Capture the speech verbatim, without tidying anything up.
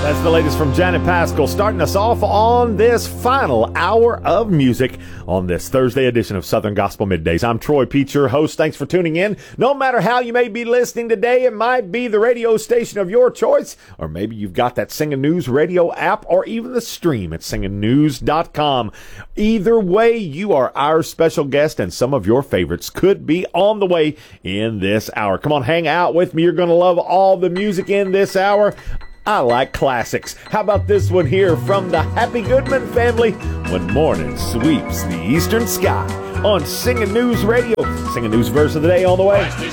That's the latest from Janet Paschal, starting us off on this final hour of music on this Thursday edition of Southern Gospel Middays. I'm Troy Peach, your host. Thanks for tuning in. No matter how you may be listening today, it might be the radio station of your choice, or maybe you've got that Singing News radio app, or even the stream at singing news dot com. Either way, you are our special guest, and some of your favorites could be on the way in this hour. Come on, hang out with me. You're going to love all the music in this hour. I like classics. How about this one here from the Happy Goodman family? When morning sweeps the eastern sky on Singing News Radio. Singing News verse of the day on the way.